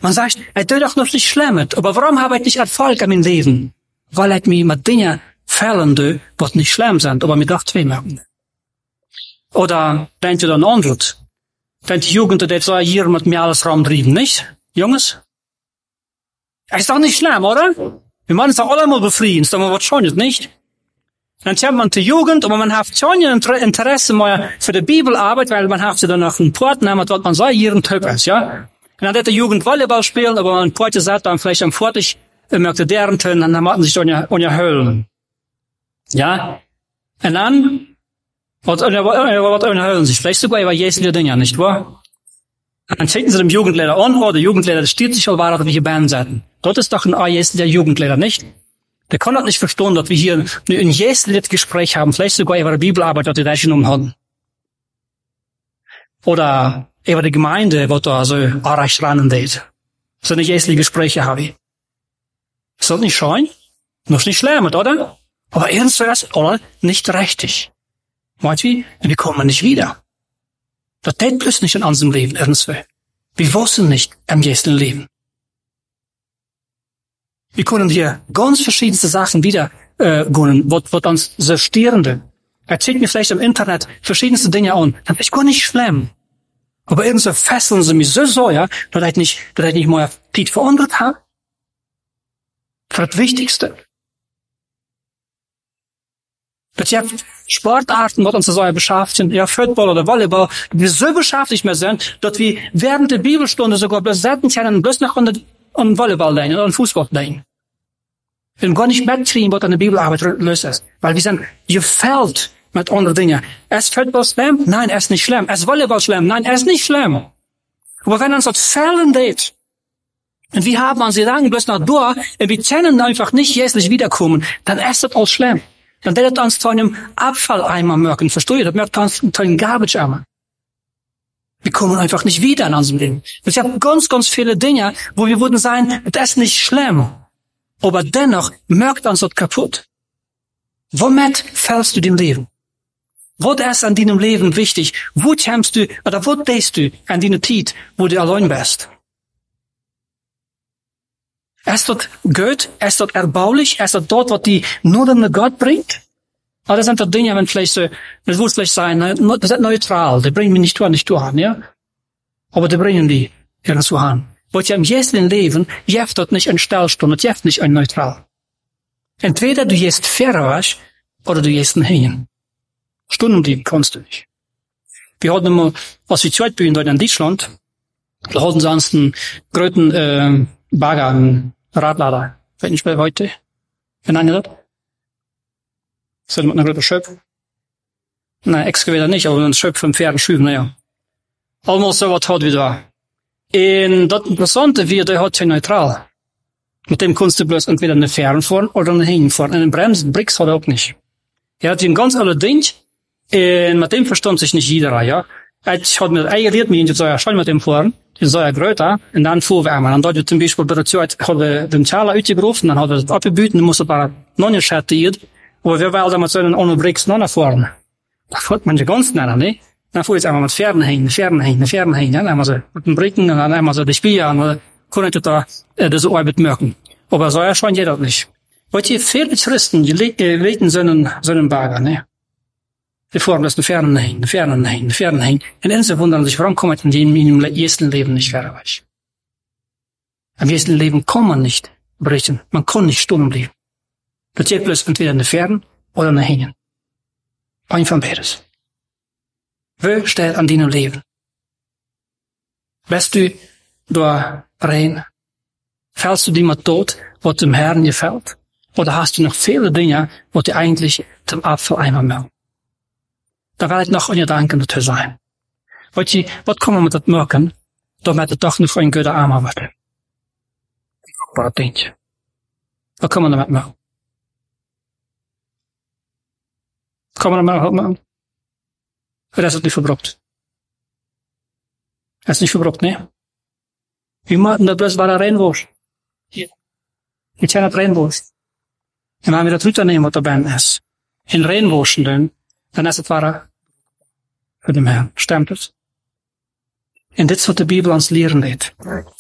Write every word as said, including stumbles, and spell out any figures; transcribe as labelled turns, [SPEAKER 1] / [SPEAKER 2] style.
[SPEAKER 1] Man sagt, hij doet doch nog niet schlemmet, aber warum habe ich nicht Erfolg in mijn leven? Weil hij mir mit Dingen fällen doet, wat niet schlimm sind, aber mir doch zwei merken. Oder denkt ihr dann anders? Denkt die Jugend, dat soll hier mit mir alles rumdrieben, nicht? Jungs? Ist doch nicht schlimm, oder? Wir machen es doch alle mal befrieden, ist doch mal was Schönes, nicht? Dann kommt man zur Jugend, aber man hat schon ein Interesse mehr für die Bibelarbeit, weil man hat sie dann noch einen Partner, mit was man soll hier ein Typ ist, ja? Und dann hat der Jugend Volleyball spielen, aber man Partner sagt dann vielleicht am Fortig, er möchte deren Tönen, dann machen sich dann ohne Höhlen. Ja? Und dann, was ohne Höhlen sich, vielleicht sogar über jährliche Dinge, nicht wahr? Dann schicken sie dem Jugendlehrer an, oh, der Jugendlehrer, das steht sich, war, dass wir hier Band setzen. Dort ist doch ein jährlicher Jugendlehrer, nicht? Der kann das nicht verstehen, dass wir hier ein jährliches Gespräch haben, vielleicht sogar über die Bibelarbeit, die wir da schon haben. Oder über die Gemeinde, was da so arg ran geht. So eine jährliche Gespräche habe ich. Ist das nicht schön? Noch nicht schlimm, oder? Aber ernsthaft, oder? Nicht richtig. Weißt du, wir kommen nicht wieder. Das geht plötzlich nicht in unserem Leben, ernsthaft. Wir wissen nicht im jährlichen Leben. Wir können hier ganz verschiedenste Sachen wieder äh, gönnen, was, was uns so Störende. Erzählt mir vielleicht im Internet verschiedenste Dinge an. Das ist gar nicht schlimm. Aber irgendwie fesseln sie mich so sehr, dass ich nicht, dass ich nicht mal Piet verändert habe. Für das Wichtigste. Das ja Sportarten, was uns so beschäftigen, ja, Football oder Volleyball, die wir so beschäftigt mehr sind, dass wir während der Bibelstunde sogar bloß selten können, bloß noch an, an Volleyball denken oder an Fußball denken. Wir haben gar nicht mitkriegen, was an der Bibelarbeit los ist. Weil wir sind gefällt mit anderen Dingen. Ist Football schlimm? Nein, er ist nicht schlimm. Ist Volleyball schlimm? Nein, er ist nicht schlimm. Aber wenn uns das Fällen geht, und wir haben uns lange bloß noch durch, und wir können einfach nicht jährlich wiederkommen, dann ist das alles schlimm. Dann wird das uns zu einem Abfalleimer merken. Versteht ihr? Das wird uns zu einem Garbage-Eimer. Wir kommen einfach nicht wieder in unserem Leben. Es gibt ganz, ganz viele Dinge, wo wir würden sagen, das ist nicht schlimm. Aber dennoch merkt uns das kaputt. Womit fällst du dein Leben? Was ist an deinem Leben wichtig? Wo kämpfst du, oder wo denkst du an deine Zeit, wo du allein bist? Ist das gut? Ist das erbaulich? Ist das dort, was die nur mit Gott bringt? Oder sind das Dinge, wenn vielleicht so, das würde vielleicht sein, das ist neutral, die bringen mich nicht zu, nicht zu an, ja? Aber die bringen die irgendwo an. Was ja im jährlichen Leben, jeft das nicht ein Stellstunde, jeft nicht ein neutral. Entweder du jest fair oder du jest ein Hin. Stunden bleiben kannst du nicht. Wir hatten immer, als wir Zeit bühnen dort in Deutschland, da hatten sie sonst einen großen, äh, Bagger, einen Radlader. Weiß nicht mehr heute. Wenn einer das? Sind mit einer großen Schöpf? Nein, Exkavator nicht, aber ein Schöpf von Pferden schüben, naja. Almost so was hat wie da. Und das Interessante wird, der hat sich neutral. Mit dem kannst du bloß entweder eine Fähren fahren oder eine Hin fahren. Und einen Bremsen, Bricks hat er auch nicht. Er hat ein ganz anderes Ding, und mit dem verstand sich nicht jeder, ja. Ich hatte mir eingeriert, mir in so schon mit dem fahren, die so ja größer, und dann fuhr wir einmal. Und dort zum Beispiel bei der Zeit, hat er den Zahler ausgerufen, dann hat er das abgebüten, dann musste er noch nicht schattiert, aber wir wollen mit so einen ohne Bricks noch fahren. Da fährt man ja ganz schnell, ne? Dann fuhr ich einmal mit Pferden hin, Pferden hin, Pferden hin, ja. Dann einmal so mit den Bricken, und dann einmal so die Spiele, und dann konnte ich da, äh, das Arbeit merken. Aber so ja schon jeder nicht. Weil die viele Christen, die legen so einen, so einen Bagger, ne? Die fahren das in Fernen hin, in Fernen hin, in Fernen hin. Und dann wundern sich, warum kommt man in ihrem ersten Leben nicht weiter? Am ersten Leben kann man nicht berichten. Man kann nicht stumm bleiben. Das geht bloß entweder in den Fernen oder in den Hängen. Ein von beides. Wo steht an deinem Leben? Bist du da rein? Fällst du dir mal tot, was dem Herrn gefällt? Oder hast du noch viele Dinge, was dir eigentlich zum Abfalleimer melden? Da will ich noch ein Gedanken dazu sein. Weißt du, was kann man mit das merken, damit es doch noch ein guter Armer wird? Ich guck mal, das Ding. Was kann man damit machen? Kann man damit machen? Oder ist es nicht verbrucht? Es ist nicht verbrucht, ne? Wie machen das bloß, weil er reinwurscht? Hier. Ich kann nicht reinwurschen. Und wenn wir das runternehmen, was dabei ist, in reinwurschen, dann, dann ist es wahrer für den Herrn. Stimmt es? Und das, was die Bibel uns lehren lässt.